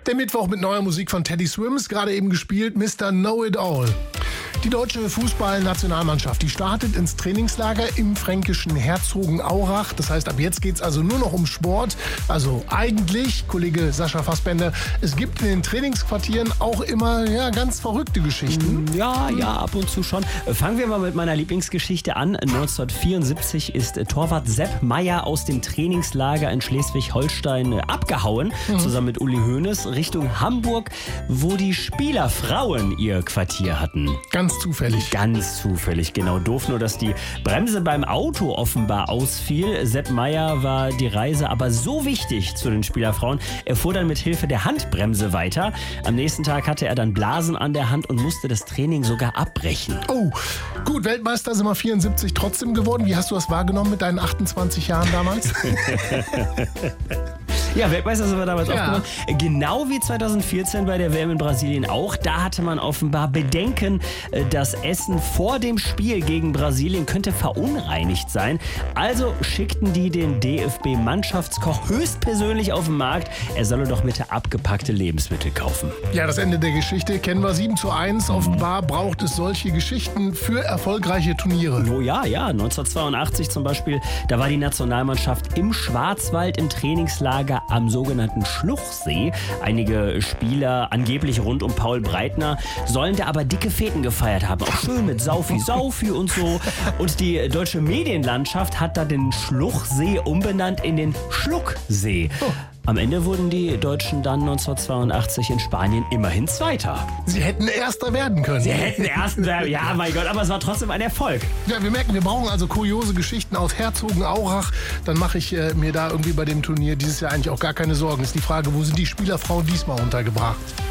Der Mittwoch mit neuer Musik von Teddy Swims, gerade eben gespielt, Mr. Know-It-All. Die deutsche Fußballnationalmannschaft, die startet ins Trainingslager im fränkischen Herzogenaurach. Das heißt, ab jetzt geht es also nur noch um Sport. Also eigentlich, Kollege Sascha Fassbender, es gibt in den Trainingsquartieren auch immer ganz verrückte Geschichten. Ja, ab und zu schon. Fangen wir mal mit meiner Lieblingsgeschichte an. 1974 ist Torwart Sepp Maier aus dem Trainingslager in Schleswig-Holstein abgehauen, zusammen mit Uli Hoeneß, Richtung Hamburg, wo die Spielerfrauen ihr Quartier hatten. Ganz zufällig, genau. Doof nur, dass die Bremse beim Auto offenbar ausfiel. Sepp Maier war die Reise aber so wichtig zu den Spielerfrauen. Er fuhr dann mit Hilfe der Handbremse weiter. Am nächsten Tag hatte er dann Blasen an der Hand und musste das Training sogar abbrechen. Oh, gut, Weltmeister sind wir 74 trotzdem geworden. Wie hast du das wahrgenommen mit deinen 28 Jahren damals? Ja, Weltmeister sind wir damals aufgenommen. Genau wie 2014 bei der WM in Brasilien auch. Da hatte man offenbar Bedenken, das Essen vor dem Spiel gegen Brasilien könnte verunreinigt sein. Also schickten die den DFB-Mannschaftskoch höchstpersönlich auf den Markt. Er solle doch bitte abgepackte Lebensmittel kaufen. Ja, das Ende der Geschichte kennen wir. 7:1. Offenbar braucht es solche Geschichten für erfolgreiche Turniere. Oh ja. 1982 zum Beispiel, da war die Nationalmannschaft im Schwarzwald im Trainingslager am sogenannten Schluchsee. Einige Spieler, angeblich rund um Paul Breitner, sollen da aber dicke Feten gefeiert haben. Auch schön mit Saufi und so. Und die deutsche Medienlandschaft hat da den Schluchsee umbenannt in den Schlucksee. Am Ende wurden die Deutschen dann 1982 in Spanien immerhin Zweiter. Sie hätten Erster werden können. Ja, mein Gott, aber es war trotzdem ein Erfolg. Ja, wir merken, wir brauchen also kuriose Geschichten aus Herzogenaurach. Dann mache ich mir da irgendwie bei dem Turnier dieses Jahr eigentlich auch gar keine Sorgen. Ist die Frage, wo sind die Spielerfrauen diesmal untergebracht?